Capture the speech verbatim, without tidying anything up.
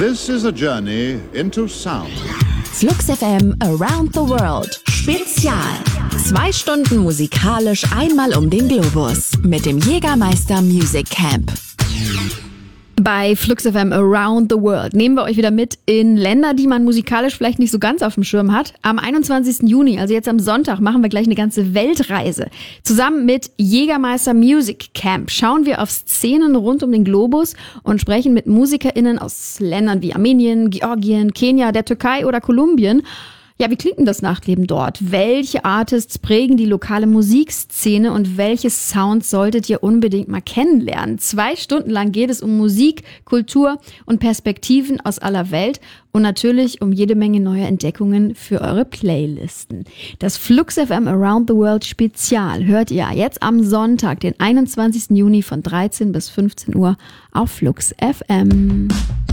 This is a journey into sound. Flux F M Around the World Spezial. Zwei Stunden musikalisch einmal um den Globus mit dem Jägermeister Music Camp. Bei Flux F M Around the World nehmen wir euch wieder mit in Länder, die man musikalisch vielleicht nicht so ganz auf dem Schirm hat. Am einundzwanzigsten Juni, also jetzt am Sonntag, machen wir gleich eine ganze Weltreise. Zusammen mit Jägermeister Music Camp schauen wir auf Szenen rund um den Globus und sprechen mit MusikerInnen aus Ländern wie Armenien, Georgien, Kenia, der Türkei oder Kolumbien. Ja, wie klingt denn das Nachtleben dort? Welche Artists prägen die lokale Musikszene und welche Sounds solltet ihr unbedingt mal kennenlernen? Zwei Stunden lang geht es um Musik, Kultur und Perspektiven aus aller Welt und natürlich um jede Menge neue Entdeckungen für eure Playlisten. Das Flux F M Around the World Spezial hört ihr jetzt am Sonntag, den einundzwanzigsten Juni von dreizehn bis fünfzehn Uhr auf Flux F M.